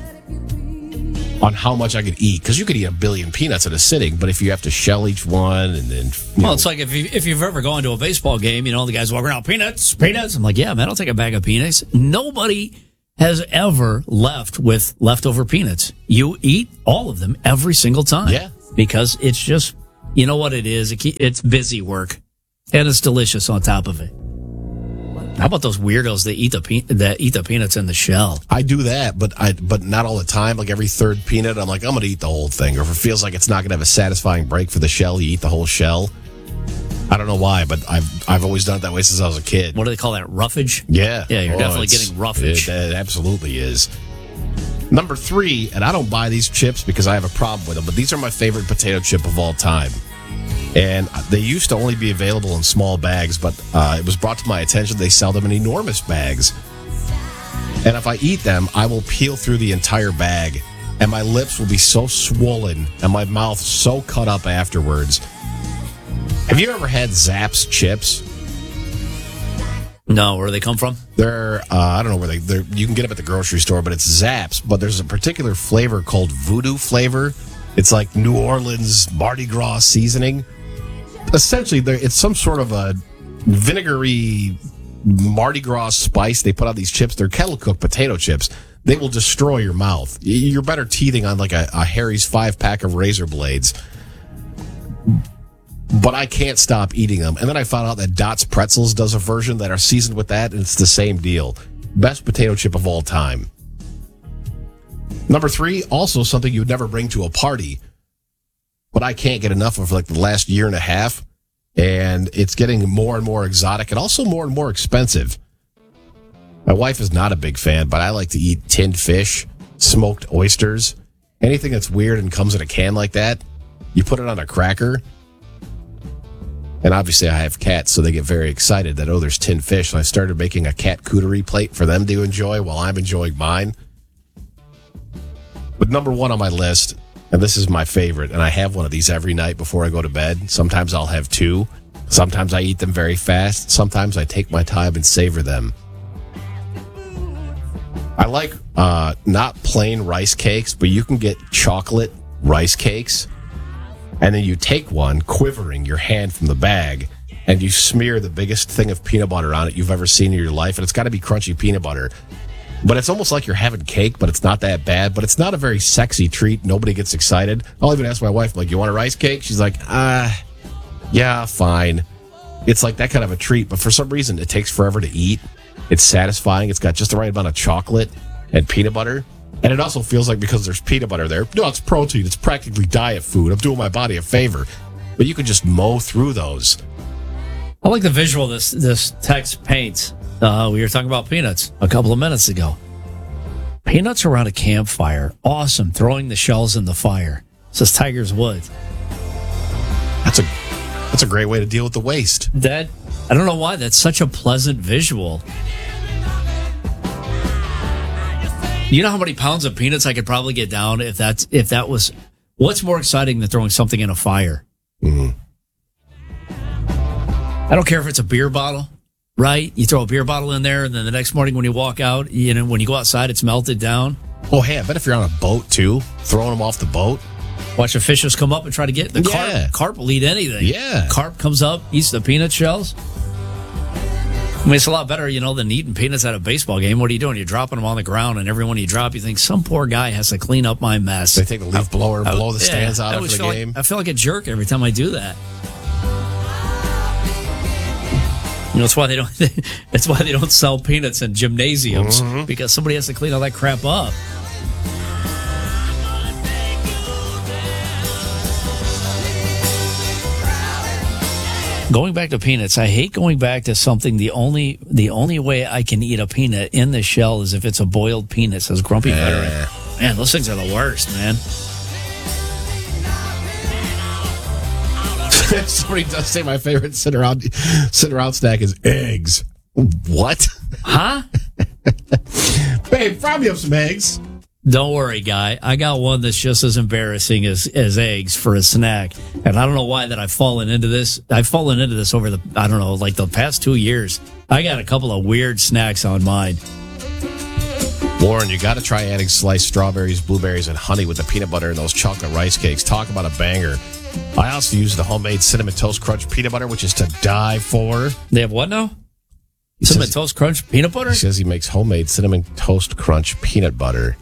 Speaker 5: on how much I could eat. Because you could eat a billion peanuts in a sitting, but if you have to shell each one and then...
Speaker 6: Well,
Speaker 5: know,
Speaker 6: it's like if, you, if you've ever gone to a baseball game, you know, the guys walk around, peanuts, peanuts. I'm like, yeah, man, I'll take a bag of peanuts. Nobody has ever left with leftover peanuts. You eat all of them every single time.
Speaker 5: Yeah.
Speaker 6: Because it's just, you know what it is? It keep, it's busy work. And it's delicious on top of it. How about those weirdos that eat the pe- that eat the peanuts in the shell?
Speaker 5: I do that, but I but not all the time. Like every third peanut, I'm like, I'm going to eat the whole thing. Or if it feels like it's not going to have a satisfying break for the shell, you eat the whole shell. I don't know why, but I've I've always done it that way since I was a kid.
Speaker 6: What do they call that? Roughage?
Speaker 5: Yeah.
Speaker 6: Yeah, you're
Speaker 5: Oh,
Speaker 6: definitely
Speaker 5: it's-
Speaker 6: getting roughage.
Speaker 5: It, it absolutely is. Number three, and I don't buy these chips because I have a problem with them, but these are my favorite potato chip of all time. And they used to only be available in small bags, but uh, it was brought to my attention they sell them in enormous bags. And if I eat them, I will peel through the entire bag, and my lips will be so swollen and my mouth so cut up afterwards. Have you ever had Zapp's chips?
Speaker 6: No, where do they come from?
Speaker 5: They're, uh, I don't know where they, they're, you can get them at the grocery store, but it's Zapp's, but there's a particular flavor called Voodoo flavor. It's like New Orleans Mardi Gras seasoning. Essentially, it's some sort of a vinegary Mardi Gras spice they put on these chips. They're kettle-cooked potato chips. They will destroy your mouth. You're better teething on like a, a Harry's five-pack of razor blades. But I can't stop eating them. And then I found out that Dots Pretzels does a version that are seasoned with that, and it's the same deal. Best potato chip of all time. Number three, also something you would never bring to a party, but I can't get enough of for like the last year and a half, and it's getting more and more exotic and also more and more expensive. My wife is not a big fan, but I like to eat tinned fish, smoked oysters, anything that's weird and comes in a can like that. You put it on a cracker, and obviously I have cats, so they get very excited that, oh, there's tinned fish, and I started making a cat cooterie plate for them to enjoy while I'm enjoying mine. But number one on my list, and this is my favorite, and I have one of these every night before I go to bed. Sometimes I'll have two. Sometimes I eat them very fast. Sometimes I take my time and savor them. I like uh, not plain rice cakes, but you can get chocolate rice cakes. and then you take one, quivering your hand from the bag, and you smear the biggest thing of peanut butter on it you've ever seen in your life, and it's got to be crunchy peanut butter. But it's almost like you're having cake, but it's not that bad. But it's not a very sexy treat. Nobody gets excited. I'll even ask my wife, like, you want a rice cake? She's like, ah, yeah, fine. It's like that kind of a treat. But for some reason, it takes forever to eat. It's satisfying. It's got just the right amount of chocolate and peanut butter. And it also feels like because there's peanut butter there, no, it's protein. It's practically diet food. I'm doing my body a favor. But you can just mow through those.
Speaker 6: I like the visual this this text paints. Uh, we were talking about peanuts a couple of minutes ago. Peanuts around a campfire. Awesome. Throwing the shells in the fire. Says Tiger's Woods.
Speaker 5: That's a that's a great way to deal with the waste.
Speaker 6: That, I don't know why. That's such a pleasant visual. You know how many pounds of peanuts I could probably get down if that's if that was... What's more exciting than throwing something in a fire?
Speaker 5: Mm-hmm.
Speaker 6: I don't care if it's a beer bottle. Right? You throw a beer bottle in there, and then the next morning when you walk out, you know, when you go outside, it's melted down.
Speaker 5: Oh, hey, I bet if you're on a boat, too, throwing them off the boat.
Speaker 6: Watch the fishes come up and try to get... The
Speaker 5: yeah.
Speaker 6: carp, carp will eat anything.
Speaker 5: Yeah.
Speaker 6: Carp comes up, eats the peanut shells. I mean, it's a lot better, you know, than eating peanuts at a baseball game. What are you doing? You're dropping them on the ground, and every one you drop, you think, some poor guy has to clean up my mess.
Speaker 5: They take the leaf blower and
Speaker 6: I,
Speaker 5: blow the
Speaker 6: yeah,
Speaker 5: stands out
Speaker 6: I
Speaker 5: after the
Speaker 6: feel
Speaker 5: game.
Speaker 6: Like, I feel like a jerk every time I do that. You know, that's why they don't. That's why they don't sell peanuts in gymnasiums, mm-hmm. because somebody has to clean all that crap up. Going back to peanuts, I hate going back to something. The only the only way I can eat a peanut in the shell is if it's a boiled peanut. Says Grumpy
Speaker 5: uh.
Speaker 6: Veteran. Man, those things are the worst, man.
Speaker 5: Somebody does say my favorite sit around sit around snack is eggs. What?
Speaker 6: Huh?
Speaker 5: Babe, fry me up some eggs.
Speaker 6: Don't worry, guy. I got one that's just as embarrassing as, as eggs for a snack. And I don't know why that I've fallen into this. I've fallen into this over the, I don't know, like the past two years. I got a couple of weird snacks on mine.
Speaker 5: Warren, you got to try adding sliced strawberries, blueberries, and honey with the peanut butter and those chocolate rice cakes. Talk about a banger. I also use the homemade Cinnamon Toast Crunch peanut butter, which is to die for.
Speaker 6: They have what now?
Speaker 5: He
Speaker 6: Cinnamon
Speaker 5: says,
Speaker 6: Toast Crunch peanut butter?
Speaker 5: He says he makes homemade Cinnamon Toast Crunch peanut butter.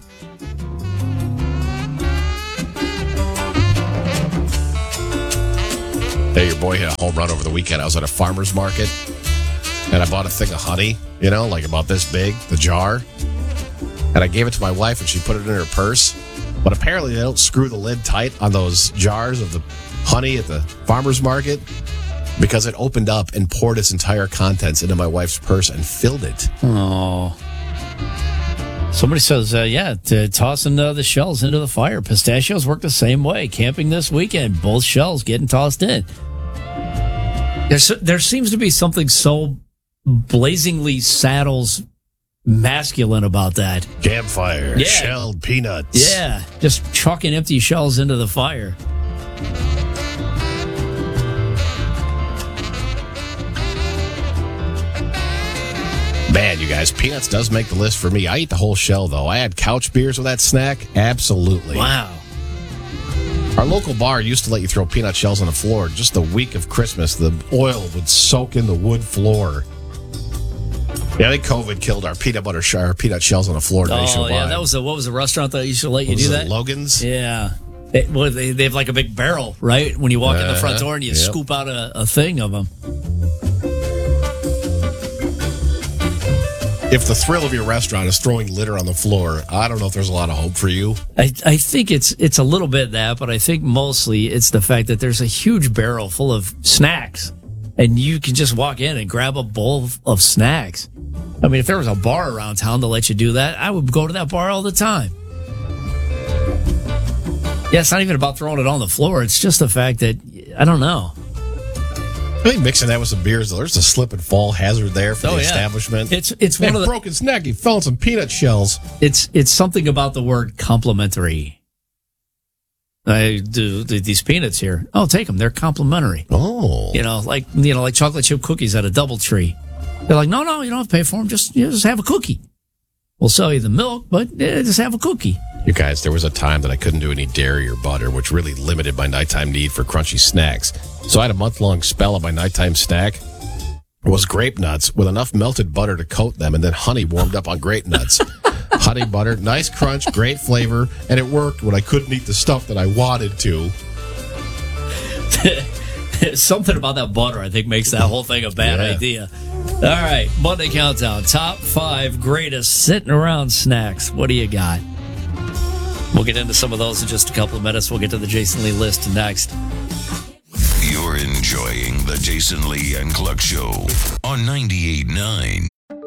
Speaker 5: Hey, your boy hit a home run over the weekend. I was at a farmer's market, and I bought a thing of honey, you know, like about this big, the jar. And I gave it to my wife, and she put it in her purse. But apparently they don't screw the lid tight on those jars of the honey at the farmer's market, because it opened up and poured its entire contents into my wife's purse and filled it.
Speaker 6: Oh. Somebody says, uh, yeah, to tossing uh, the shells into the fire. Pistachios work the same way. Camping this weekend, both shells getting tossed in. There's, there seems to be something so blazingly Saddles masculine about that.
Speaker 5: Campfire,
Speaker 6: yeah.
Speaker 5: Shelled peanuts.
Speaker 6: Yeah, just chucking empty shells into the fire.
Speaker 5: Man, you guys, peanuts does make the list for me. I eat the whole shell, though. I had couch beers with that snack. Absolutely.
Speaker 6: Wow.
Speaker 5: Our local bar used to let you throw peanut shells on the floor. Just the week of Christmas, the oil would soak in the wood floor. Yeah, I think COVID killed our peanut butter sh- our peanut shells on the floor nationwide.
Speaker 6: Oh, yeah, that was a, what was the restaurant that used to let you do that?
Speaker 5: Logan's?
Speaker 6: Yeah. It, well, they, they have like a big barrel, right? When you walk uh, in the front door and you yep. scoop out a, a thing of them.
Speaker 5: If the thrill of your restaurant is throwing litter on the floor, I don't know if there's a lot of hope for you.
Speaker 6: I, I think it's it's a little bit that, but I think mostly it's the fact that there's a huge barrel full of snacks, and you can just walk in and grab a bowl of, of snacks. I mean, if there was a bar around town to let you do that, I would go to that bar all the time. Yeah, it's not even about throwing it on the floor. It's just the fact that, I don't know.
Speaker 5: I think mixing that with some beers, there's a slip and fall hazard there for
Speaker 6: oh,
Speaker 5: the
Speaker 6: yeah.
Speaker 5: establishment.
Speaker 6: It's it's
Speaker 5: Man,
Speaker 6: one of the
Speaker 5: broken snack. He fell on some peanut shells.
Speaker 6: It's it's something about the word complimentary. I do these peanuts here. Oh, take them. They're complimentary.
Speaker 5: Oh,
Speaker 6: you know, like you know, like chocolate chip cookies at a DoubleTree. They're like, no, no, you don't have to pay for them. Just you know, just have a cookie. We'll sell you the milk, but yeah, just have a cookie.
Speaker 5: You guys, there was a time that I couldn't do any dairy or butter, which really limited my nighttime need for crunchy snacks. So I had a month-long spell of my nighttime snack was grape nuts with enough melted butter to coat them and then honey warmed up on grape nuts. Honey butter, nice crunch, great flavor, and it worked when I couldn't eat the stuff that I wanted to.
Speaker 6: Something about that butter, I think, makes that whole thing a bad
Speaker 5: Yeah.
Speaker 6: idea. All right, Monday Countdown. Top five greatest sitting around snacks. What do you got? We'll get into some of those in just a couple of minutes. We'll get to the Jason Lee list next.
Speaker 3: You're enjoying the Jason Lee and Cluck Show on ninety-eight point nine.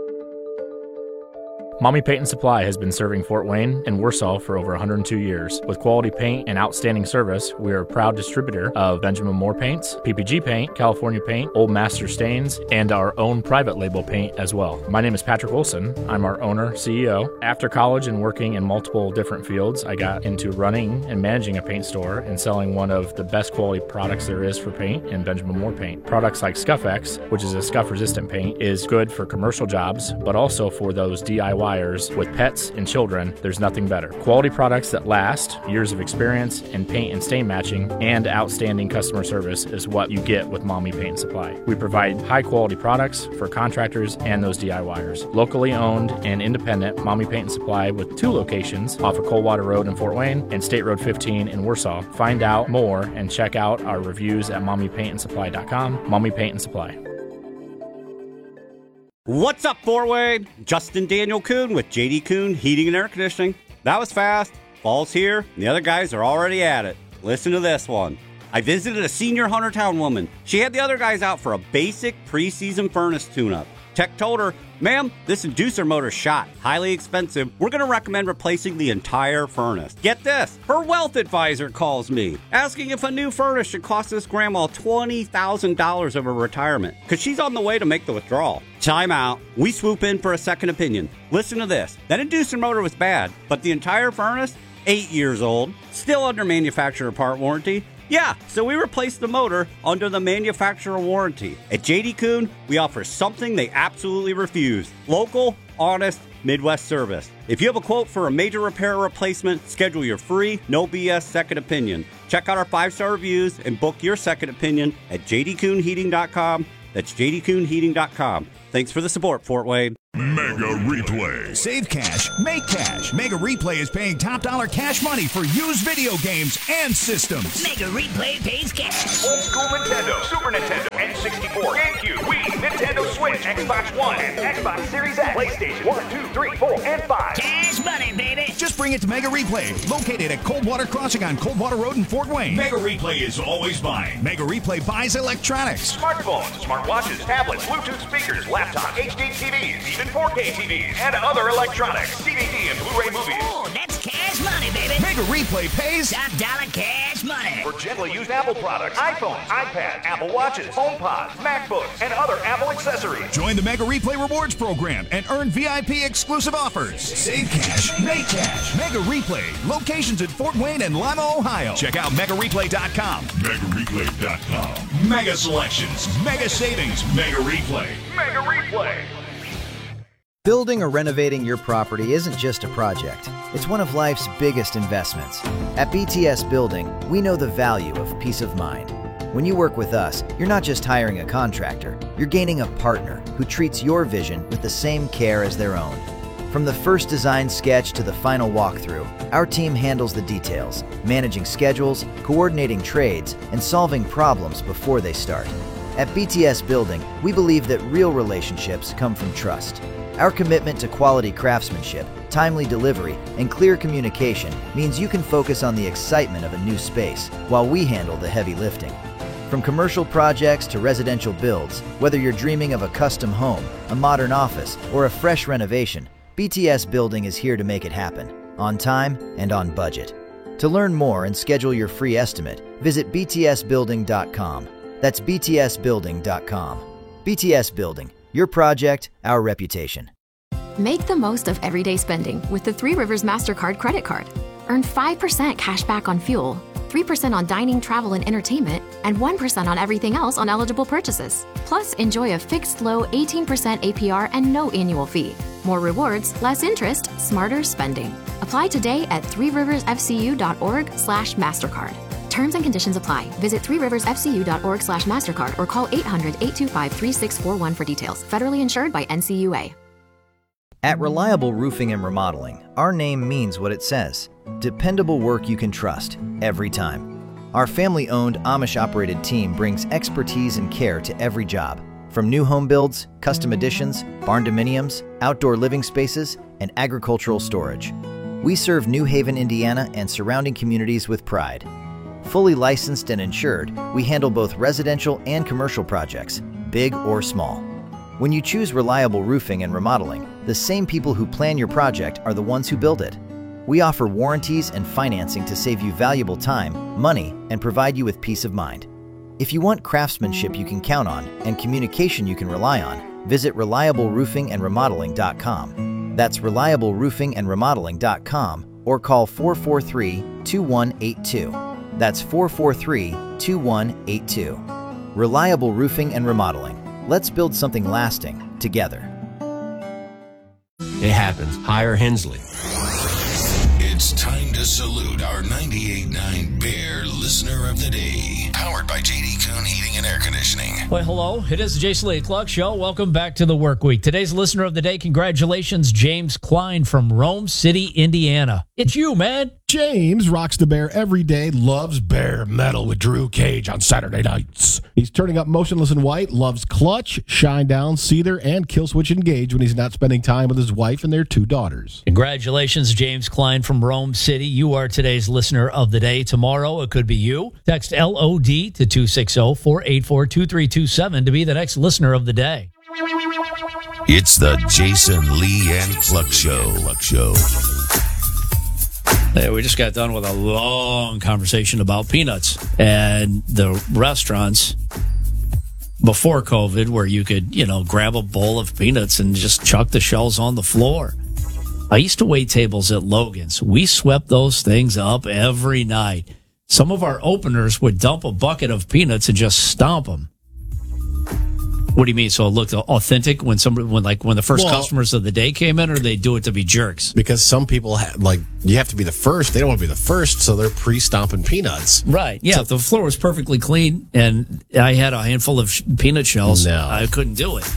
Speaker 14: Mommy Paint and Supply has been serving Fort Wayne and Warsaw for over one hundred two years. With quality paint and outstanding service, we are a proud distributor of Benjamin Moore paints, P P G paint, California paint, Old Master stains, and our own private label paint as well. My name is Patrick Wilson. I'm our owner, C E O. After college and working in multiple different fields, I got into running and managing a paint store and selling one of the best quality products there is for paint in Benjamin Moore paint. Products like Scuff-X, which is a scuff-resistant paint, is good for commercial jobs, but also for those D I Y with pets and children. There's nothing better. Quality products that last, years of experience in paint and stain matching, and outstanding customer service is what you get with Mommy Paint and Supply. We provide high quality products for contractors and those DIYers. Locally owned and independent, Mommy Paint and Supply with two locations off of Coldwater Road in Fort Wayne and State Road fifteen in Warsaw. Find out more and check out our reviews at mommy paint and supply dot com. Mommy Paint and Supply.
Speaker 15: What's up, Fort Wayne? Justin Daniel Kuhn with J D Kuhn Heating and Air Conditioning. That was fast. Fall's here, and the other guys are already at it. Listen to this one. I visited a senior Huntertown woman. She had the other guys out for a basic preseason furnace tune-up. Tech told her, "Ma'am, this inducer motor's shot. Highly expensive. We're going to recommend replacing the entire furnace." Get this. Her wealth advisor calls me, asking if a new furnace should cost this grandma twenty thousand dollars of her retirement, because she's on the way to make the withdrawal. Time out. We swoop in for a second opinion. Listen to this. That inducer motor was bad, but the entire furnace, eight years old, still under manufacturer part warranty. Yeah, so we replaced the motor under the manufacturer warranty. At J D Kuhn, we offer something they absolutely refuse. Local, honest, Midwest service. If you have a quote for a major repair or replacement, schedule your free, no B S second opinion. Check out our five-star reviews and book your second opinion at j d kuhn heating dot com. That's j d kuhn heating dot com. Thanks for the support, Fort Wayne.
Speaker 16: Mega Replay. Save cash, make cash. Mega Replay is paying top dollar cash money for used video games and systems.
Speaker 17: Mega Replay pays cash.
Speaker 18: Old school Nintendo, Super Nintendo, N sixty-four, GameCube, Wii, Nintendo Switch, Xbox One, and Xbox Series X, PlayStation one, two, three, four, and five.
Speaker 17: Cash money, baby.
Speaker 16: Just bring it to Mega Replay, located at Coldwater Crossing on Coldwater Road in Fort Wayne.
Speaker 18: Mega Replay is always buying.
Speaker 16: Mega Replay buys electronics,
Speaker 18: Smartphones, smartwatches, tablets, Bluetooth speakers, laptops, H D T Vs, even four K T Vs, and other electronics, D V D and Blu-ray movies.
Speaker 17: Oh, that's cash money, baby.
Speaker 16: Mega Replay pays
Speaker 17: top dollar cash money.
Speaker 18: For gently used Apple products, iPhones, iPads, Apple Watches, HomePods, MacBooks, and other Apple accessories.
Speaker 16: Join the Mega Replay Rewards program and earn V I P exclusive offers. Save cash, make cash. Mega Replay, locations in Fort Wayne and Lima, Ohio. Check out mega replay dot com.
Speaker 18: Mega Replay dot com. Mega selections,
Speaker 16: Mega savings,
Speaker 18: Mega Replay. Mega Replay.
Speaker 19: Building or renovating your property isn't just a project. It's one of life's biggest investments. At B T S Building, we know the value of peace of mind. When you work with us, you're not just hiring a contractor, you're gaining a partner who treats your vision with the same care as their own. From the first design sketch to the final walkthrough, our team handles the details, managing schedules, coordinating trades, and solving problems before they start. At B T S Building, we believe that real relationships come from trust. Our commitment to quality craftsmanship, timely delivery, and clear communication means you can focus on the excitement of a new space while we handle the heavy lifting. From commercial projects to residential builds, whether you're dreaming of a custom home, a modern office, or a fresh renovation, B T S Building is here to make it happen, on time and on budget. To learn more and schedule your free estimate, visit b t s building dot com. That's b t s building dot com. B T S Building. Your project, our reputation.
Speaker 20: Make the most of everyday spending with the Three Rivers MasterCard credit card. Earn five percent cash back on fuel, three percent on dining, travel, and entertainment, and one percent on everything else on eligible purchases. Plus, enjoy a fixed low eighteen percent A P R and no annual fee. More rewards, less interest, smarter spending. Apply today at three rivers f c u dot org slash MasterCard. Terms and conditions apply. Visit three rivers f c u dot org slash MasterCard or call eight hundred, eight two five, three six four one for details. Federally insured by N C U A.
Speaker 19: At Reliable Roofing and Remodeling, our name means what it says. Dependable work you can trust, every time. Our family-owned, Amish-operated team brings expertise and care to every job. From new home builds, custom additions, barn dominiums, outdoor living spaces, and agricultural storage. We serve New Haven, Indiana and surrounding communities with pride. Fully licensed and insured, we handle both residential and commercial projects, big or small. When you choose Reliable Roofing and Remodeling, the same people who plan your project are the ones who build it. We offer warranties and financing to save you valuable time, money, and provide you with peace of mind. If you want craftsmanship you can count on and communication you can rely on, visit reliable roofing and remodeling dot com. That's reliable roofing and remodeling dot com or call four four three, two one eight two. That's four four three, two one eight two. Reliable Roofing and Remodeling. Let's build something lasting together.
Speaker 21: It happens. Hire Hensley.
Speaker 3: It's time to salute our ninety-eight point nine Bear Listener of the Day. Powered by J D Kuhn Heating and Air Conditioning.
Speaker 6: Well, hello. It is the Jason Lee Cluck Show. Welcome back to the work week. Today's Listener of the Day, congratulations, James Klein from Rome City, Indiana. It's you, man.
Speaker 5: James rocks the bear every day, loves Bear Metal with Drew Cage on Saturday nights. He's turning up Motionless in White, loves Clutch, Shinedown, Seether, and Killswitch Engage when he's not spending time with his wife and their two daughters.
Speaker 6: Congratulations, James Klein from Rome City. You are today's Listener of the Day. Tomorrow, it could be you. Text L O D to two six zero, four eight four, two three two seven to be the next Listener of the Day.
Speaker 3: It's the Jason Lee and Cluck Show. Cluck Show.
Speaker 6: Hey, we just got done with a long conversation about peanuts and the restaurants before COVID where you could, you know, grab a bowl of peanuts and just chuck the shells on the floor. I used to wait tables at Logan's. We swept those things up every night. Some of our openers would dump a bucket of peanuts and just stomp them. What do you mean? So it looked authentic when somebody, when like when the first well, customers of the day came in, or they do it to be jerks?
Speaker 5: Because some people ha- like you have to be the first. They don't want to be the first, so they're pre-stomping peanuts.
Speaker 6: Right? Yeah. So, if the floor was perfectly clean and I had a handful of sh- peanut shells, no. I couldn't do it.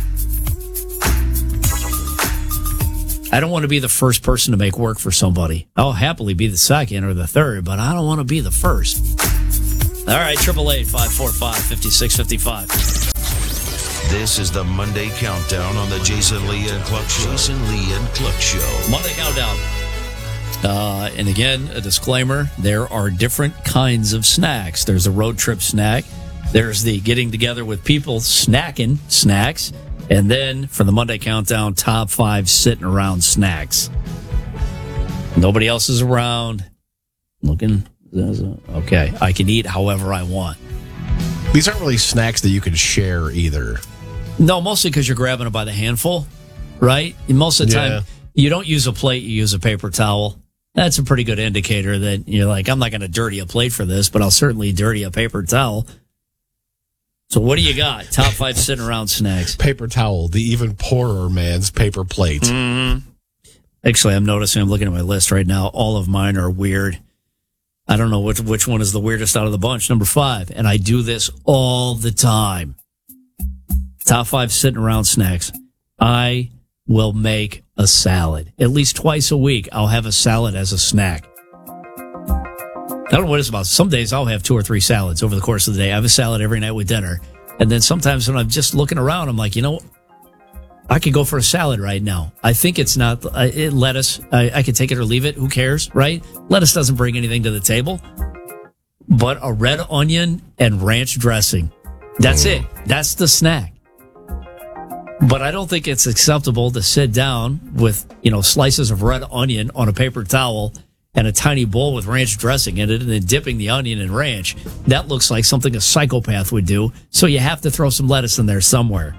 Speaker 6: I don't want to be the first person to make work for somebody. I'll happily be the second or the third, but I don't want to be the first. All right, triple eight five four five fifty six fifty five.
Speaker 3: This is the Monday Countdown on the Jason Lee and Cluck Show. Jason Lee and Cluck Show.
Speaker 6: Monday Countdown. Uh, and again, a disclaimer, there are different kinds of snacks. There's a road trip snack. There's the getting together with people snacking snacks. And then for the Monday Countdown, top five sitting around snacks. Nobody else is around. Looking. Okay, I can eat however I want.
Speaker 5: These aren't really snacks that you can share either.
Speaker 6: No, mostly because you're grabbing it by the handful, right? And most of the time, yeah. You don't use a plate, you use a paper towel. That's a pretty good indicator that you're like, I'm not going to dirty a plate for this, but I'll certainly dirty a paper towel. So what do you got? Top five sitting around snacks.
Speaker 5: Paper towel, the even poorer man's paper plate.
Speaker 6: Mm-hmm. Actually, I'm noticing, I'm looking at my list right now, all of mine are weird. I don't know which which one is the weirdest out of the bunch. Number five, and I do this all the time. Top five sitting around snacks. I will make a salad. At least twice a week, I'll have a salad as a snack. I don't know what it's about. Some days I'll have two or three salads over the course of the day. I have a salad every night with dinner. And then sometimes when I'm just looking around, I'm like, you know, I could go for a salad right now. I think it's not uh, it, lettuce. I, I could take it or leave it. Who cares, right? Lettuce doesn't bring anything to the table. But a red onion and ranch dressing. That's it. That's the snack. But I don't think it's acceptable to sit down with, you know, slices of red onion on a paper towel and a tiny bowl with ranch dressing in it and then dipping the onion in ranch. That looks like something a psychopath would do. So you have to throw some lettuce in there somewhere.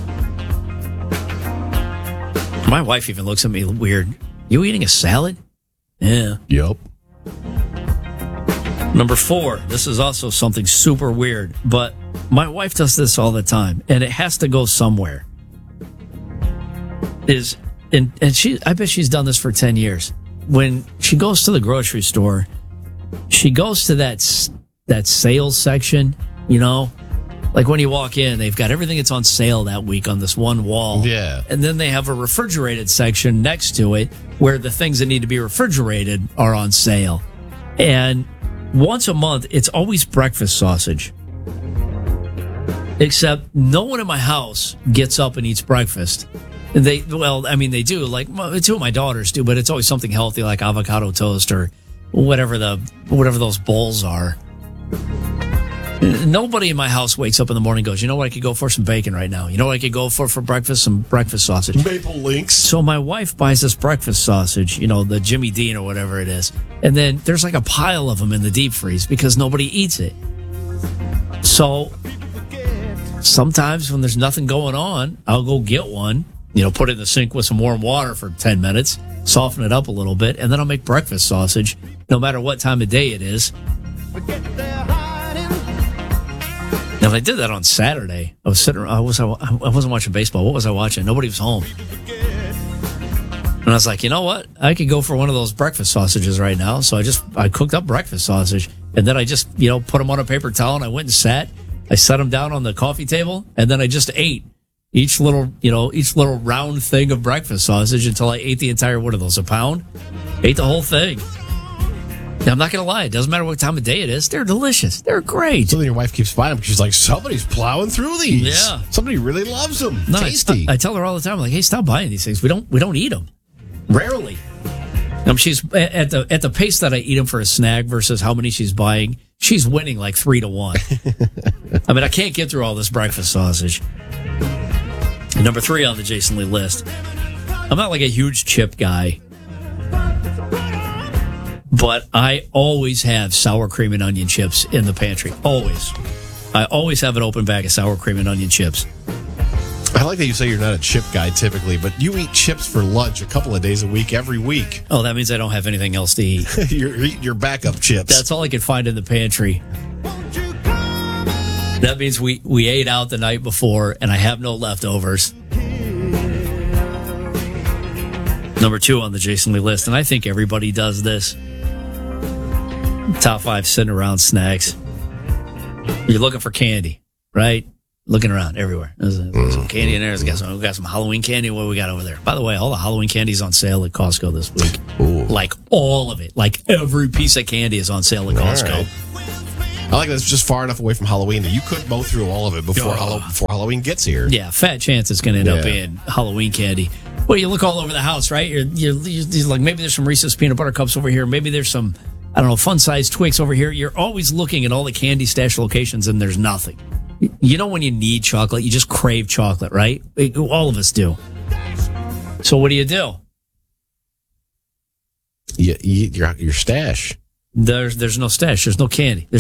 Speaker 6: My wife even looks at me weird. You eating a salad? Yeah.
Speaker 5: Yep.
Speaker 6: Number four. This is also something super weird, but my wife does this all the time, and it has to go somewhere. Is and, and she, I bet she's done this for ten years. When she goes to the grocery store, she goes to that, s- that sales section, you know, like when you walk in, they've got everything that's on sale that week on this one wall.
Speaker 5: Yeah.
Speaker 6: And then they have a refrigerated section next to it where the things that need to be refrigerated are on sale. And once a month, it's always breakfast sausage. Except no one in my house gets up and eats breakfast. And they, well, I mean, they do. Like two of my daughters do, but it's always something healthy like avocado toast or whatever the whatever those bowls are. Nobody in my house wakes up in the morning and goes, you know what, I could go for some bacon right now. You know what I could go for for breakfast? Some breakfast sausage.
Speaker 5: Maple Links.
Speaker 6: So my wife buys this breakfast sausage, you know, the Jimmy Dean or whatever it is. And then there's like a pile of them in the deep freeze because nobody eats it. So sometimes when there's nothing going on, I'll go get one, you know, put it in the sink with some warm water for ten minutes, soften it up a little bit, and then I'll make breakfast sausage no matter what time of day it is. Now, if I did that on Saturday, I was sitting. I was. I wasn't watching baseball. What was I watching? Nobody was home, and I was like, you know what? I could go for one of those breakfast sausages right now. So I just I cooked up breakfast sausage, and then I just you know put them on a paper towel, and I went and sat. I set them down on the coffee table, and then I just ate each little you know each little round thing of breakfast sausage until I ate the entire what are those a pound? Ate the whole thing. I'm not going to lie. It doesn't matter what time of day it is. They're delicious. They're great.
Speaker 5: So then your wife keeps buying them because she's like, somebody's plowing through these.
Speaker 6: Yeah.
Speaker 5: Somebody really loves them.
Speaker 6: No,
Speaker 5: Tasty.
Speaker 6: I, I tell her all the time, I'm like, hey, stop buying these things. We don't we don't eat them. Rarely. Um, she's at the at the pace that I eat them for a snack versus how many she's buying. She's winning like three to one. I mean, I can't get through all this breakfast sausage. Number three on the Jason Lee list. I'm not like a huge chip guy. But I always have sour cream and onion chips in the pantry. Always. I always have an open bag of sour cream and onion chips.
Speaker 5: I like that you say you're not a chip guy typically, but you eat chips for lunch a couple of days a week, every week.
Speaker 6: Oh, that means I don't have anything else to eat.
Speaker 5: You're eating your backup chips.
Speaker 6: That's all I can find in the pantry. That means we, we ate out the night before, and I have no leftovers. Number two on the Jason Lee list, and I think everybody does this. Top five sitting around snacks. You're looking for candy, right? Looking around everywhere. There's, a, there's some candy in there. There's got some, we got some Halloween candy. What we got over there? By the way, all the Halloween candy's on sale at Costco this week.
Speaker 5: Ooh.
Speaker 6: Like all of it. Like every piece of candy is on sale at Costco.
Speaker 5: Right. I like that it's just far enough away from Halloween that you could mow through all of it before,
Speaker 6: Oh.
Speaker 5: Hallow- before Halloween gets here.
Speaker 6: Yeah, fat chance it's going to end up
Speaker 5: Yeah.
Speaker 6: being Halloween candy. Well, you look all over the house, right? You're, you're, you're like, maybe there's some Reese's peanut butter cups over here. Maybe there's some, I don't know, fun-sized Twix over here. You're always looking at all the candy stash locations, and there's nothing. You know when you need chocolate, you just crave chocolate, right? All of us do. So what do you do?
Speaker 5: You eat your, your stash.
Speaker 6: There's there's no stash. There's no candy. There's